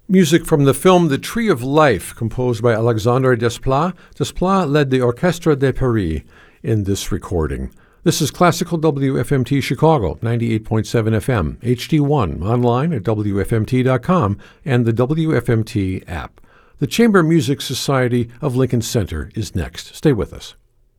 Music from the film The Tree of Life, composed by Alexandre Desplat. Desplat led the Orchestre de Paris in this recording. This is Classical WFMT Chicago, 98.7 FM, HD1, online at WFMT.com, and the WFMT app. The Chamber Music Society of Lincoln Center is next. Stay with us.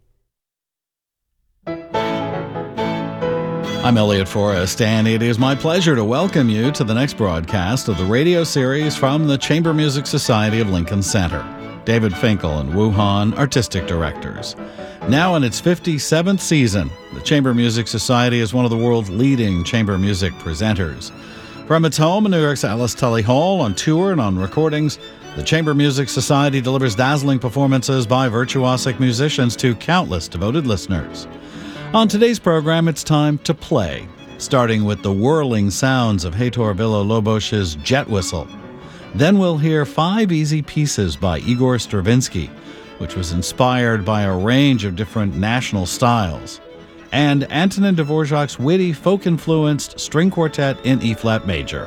I'm Elliot Forrest, and it is my pleasure to welcome you to the next broadcast of the radio series from the Chamber Music Society of Lincoln Center. David Finkel and Wu Han, artistic directors. Now in its 57th season, the Chamber Music Society is one of the world's leading chamber music presenters. From its home in New York's Alice Tully Hall, on tour and on recordings, the Chamber Music Society delivers dazzling performances by virtuosic musicians to countless devoted listeners. On today's program, it's time to play, starting with the whirling sounds of Heitor Villa-Lobos's Jet Whistle. Then we'll hear 5 easy pieces by Igor Stravinsky, which was inspired by a range of different national styles, and Antonin Dvorak's witty, folk-influenced string quartet in E-flat major.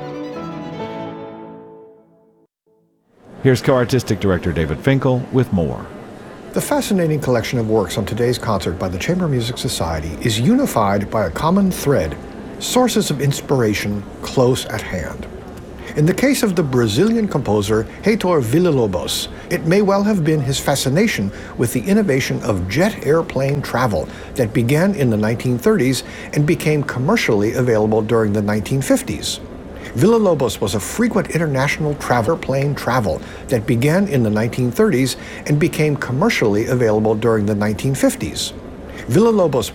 Here's co-artistic director David Finkel with more. The fascinating collection of works on today's concert by the Chamber Music Society is unified by a common thread, sources of inspiration close at hand. In the case of the Brazilian composer Heitor Villa-Lobos, it may well have been his fascination with the innovation of jet airplane travel that began in the 1930s and became commercially available during the 1950s. Villa-Lobos was a frequent international plane travel that began in the 1930s and became commercially available during the 1950s. Villa-Lobos